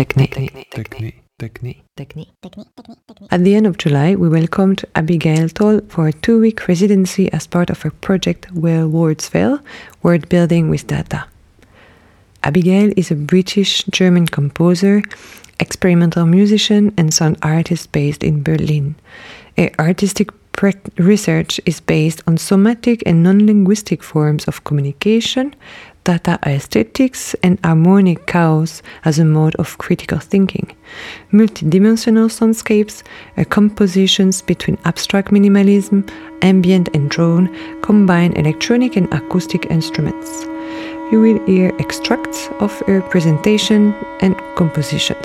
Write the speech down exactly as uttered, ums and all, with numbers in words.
Technique. Technique. Technique. Technique. At the end of July, we welcomed Abigail Toll for a two-week residency as part of her project Where Words Fail, Word Building with Data. Abigail is a British-German composer, experimental musician, and sound artist based in Berlin. Her artistic research is based on somatic and non-linguistic forms of communication, data aesthetics, and harmonic chaos as a mode of critical thinking. Multidimensional soundscapes are compositions between abstract minimalism, ambient and drone, combine electronic and acoustic instruments. You will hear extracts of her presentation and compositions.